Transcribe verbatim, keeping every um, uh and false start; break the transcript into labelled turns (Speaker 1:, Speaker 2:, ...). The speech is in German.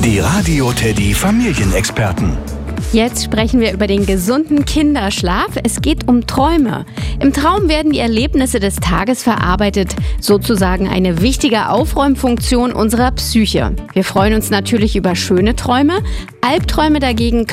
Speaker 1: Die Radio Teddy Familienexperten.
Speaker 2: Jetzt sprechen wir über den gesunden Kinderschlaf. Es geht um Träume. Im Traum werden die Erlebnisse des Tages verarbeitet, sozusagen eine wichtige Aufräumfunktion unserer Psyche. Wir freuen uns natürlich über schöne Träume. Albträume dagegen